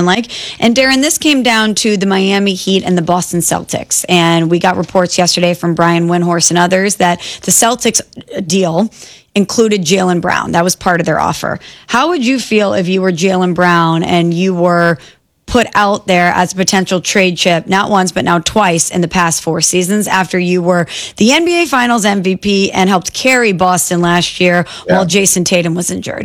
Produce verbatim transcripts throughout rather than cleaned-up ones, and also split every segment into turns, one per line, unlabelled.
unsportsmanlike. And Darren, this came down to the Miami Heat and the Boston Celtics. And we got reports yesterday from Brian Windhorst and others that the Celtics deal included Jaylen Brown. That was part of their offer. How would you feel if you were Jaylen Brown and you were put out there as a potential trade chip, not once, but now twice in the past four seasons, after you were the N B A Finals M V P and helped carry Boston last year yeah. while Jason Tatum was injured?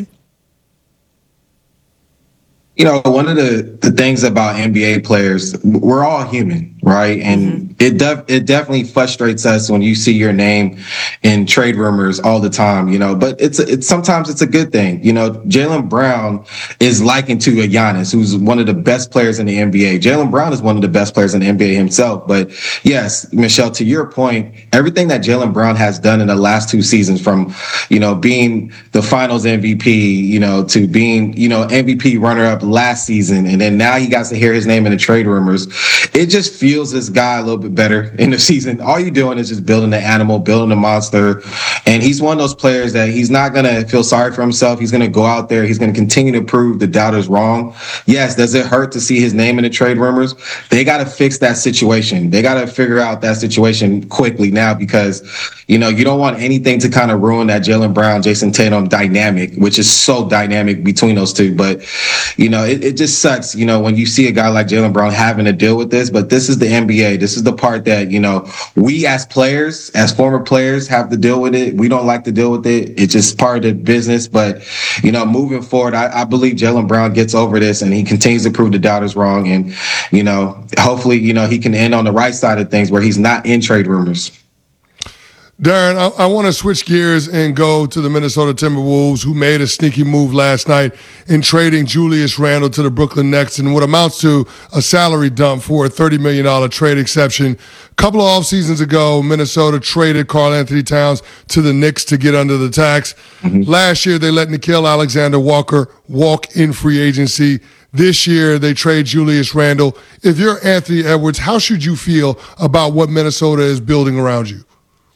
You know, one of the, the things about N B A players, we're all human, right? And mm-hmm. it def- it definitely frustrates us when you see your name in trade rumors all the time, you know, but it's it's sometimes it's a good thing. You know, Jaylen Brown is likened to a Giannis, who's one of the best players in the N B A. Jaylen Brown is one of the best players in the N B A himself. But yes, Michelle, to your point, everything that Jaylen Brown has done in the last two seasons, from, you know, being the finals M V P, you know, to being, you know, M V P runner-up last season, and then now he got to hear his name in the trade rumors. It just fuels this guy a little bit better in the season. All you're doing is just building the animal, building the monster, and he's one of those players that he's not going to feel sorry for himself. He's going to go out there. He's going to continue to prove the doubters wrong. Yes, does it hurt to see his name in the trade rumors? They got to fix that situation. They got to figure out that situation quickly now, because, you know, you don't want anything to kind of ruin that Jaylen Brown, Jason Tatum dynamic, which is so dynamic between those two. But, you know, it, it just sucks, you know, when you see a guy like Jaylen Brown having to deal with this. But this is the N B A. This is the part that, you know, we as players, as former players, have to deal with it. We don't like to deal with it. It's just part of the business. But, you know, moving forward, I, I believe Jaylen Brown gets over this and he continues to prove the doubters wrong. And, you know, hopefully, you know, he can end on the right side of things where he's not in trade rumors.
Darren, I, I want to switch gears and go to the Minnesota Timberwolves, who made a sneaky move last night in trading Julius Randle to the Brooklyn Nets in what amounts to a salary dump for a thirty million dollars trade exception. A couple of off seasons ago, Minnesota traded Karl-Anthony Towns to the Knicks to get under the tax. Mm-hmm. Last year, they let Nickeil Alexander-Walker walk in free agency. This year, they trade Julius Randle. If you're Anthony Edwards, how should you feel about what Minnesota is building around you?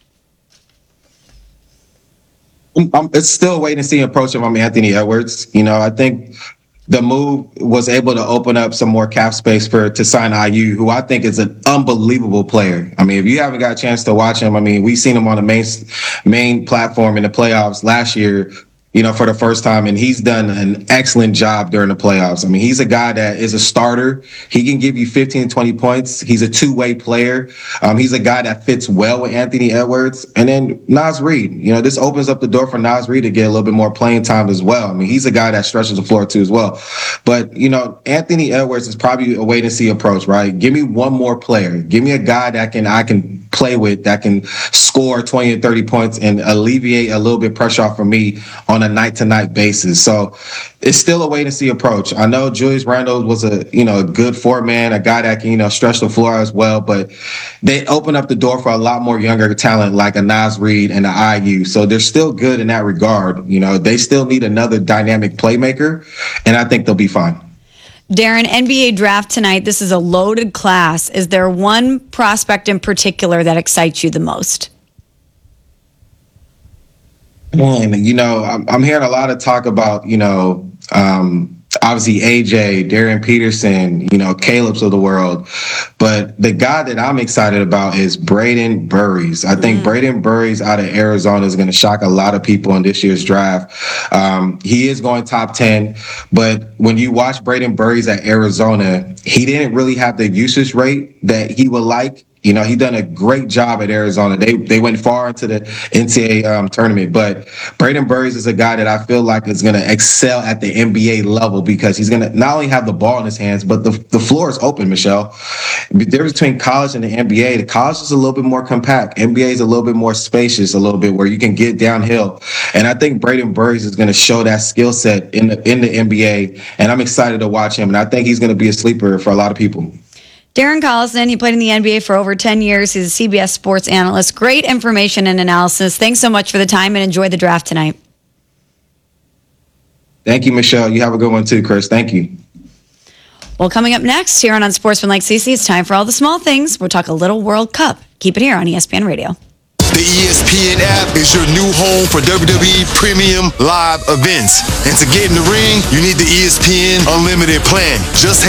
Um, it's still waiting to see approach from Anthony Edwards. You know, I think the move was able to open up some more cap space for to sign I U, who I think is an unbelievable player. I mean, if you haven't got a chance to watch him, I mean, we've seen him on the main main platform in the playoffs last year, you know, for the first time, and he's done an excellent job during the playoffs. I mean, he's a guy that is a starter. He can give you fifteen, twenty points. He's a two-way player. Um, he's a guy that fits well with Anthony Edwards. And then Naz Reid, you know, this opens up the door for Naz Reid to get a little bit more playing time as well. I mean, he's a guy that stretches the floor too as well. But, you know, Anthony Edwards is probably a wait-and-see approach, right? Give me one more player. Give me a guy that can I can play with, that can score twenty and thirty points and alleviate a little bit pressure off of me on a night-to-night basis. So it's still a wait-and-see approach. I know Julius Randle was a, you know, a good four man, a guy that can, you know, stretch the floor as well, but they open up the door for a lot more younger talent like a Naz Reid and an I U. So they're still good in that regard. You know, they still need another dynamic playmaker, and I think they'll be fine.
Darren, N B A draft tonight. This is a loaded class. Is there one prospect in particular that excites you the most?
Man, you know, I'm, I'm hearing a lot of talk about, you know, um, obviously A J, Darian Peterson, you know, Caleb's of the world. But the guy that I'm excited about is Braden Burries. I think mm. Braden Burries out of Arizona is going to shock a lot of people in this year's draft. Um, he is going top ten, but when you watch Braden Burries at Arizona, he didn't really have the usage rate that he would like. You know, he done a great job at Arizona. They they went far into the N C double A um, tournament. But Braden Burries is a guy that I feel like is going to excel at the N B A level, because he's going to not only have the ball in his hands, but the, the floor is open, Michelle. The difference between college and the N B A, the college is a little bit more compact. N B A is a little bit more spacious, a little bit where you can get downhill. And I think Braden Burries is going to show that skill set in the, in the N B A. And I'm excited to watch him. And I think he's going to be a sleeper for a lot of people.
Darren Collison, he played in the N B A for over ten years. He's a C B S sports analyst. Great information and analysis. Thanks so much for the time, and enjoy the draft tonight.
Thank you, Michelle. You have a good one too, Chris. Thank you.
Well, coming up next here on Unsportsmanlike C C, it's time for all the small things. We'll talk a little World Cup. Keep it here on E S P N Radio.
The E S P N app is your new home for W W E Premium Live events. And to get in the ring, you need the E S P N Unlimited plan. Just